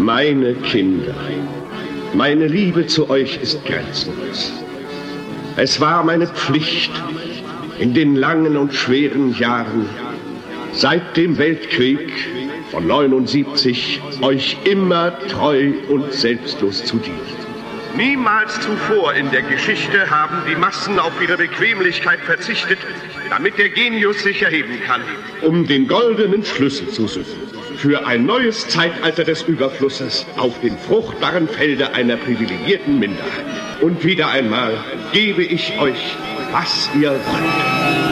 Meine Kinder, meine Liebe zu euch ist grenzenlos. Es war meine Pflicht, in den langen und schweren Jahren seit dem Weltkrieg von 79 euch immer treu und selbstlos zu dienen. Niemals zuvor in der Geschichte haben die Massen auf ihre Bequemlichkeit verzichtet, damit der Genius sich erheben kann, um den goldenen Schlüssel zu suchen für ein neues Zeitalter des Überflusses auf den fruchtbaren Felder einer privilegierten Minderheit. Und wieder einmal gebe ich euch, was ihr wollt.